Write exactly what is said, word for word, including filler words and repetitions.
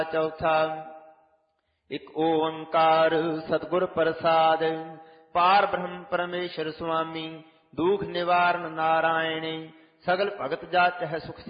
ਚੌਥਾ। ਇਕ ਓੰਕਾਰ ਸਤਿਗੁਰ ਪ੍ਰਸਾਦਿ, ਪਾਰ ਬ੍ਰਹਮ ਪਰਮੇਸ਼ਰ ਸੁਆਮੀ, ਦੁਖ ਨਿਵਾਰਨ ਨਾਰਾਇਣੇ, ਸਗਲ ਭਗਤ ਜਾਚਹਿ ਸੁਖ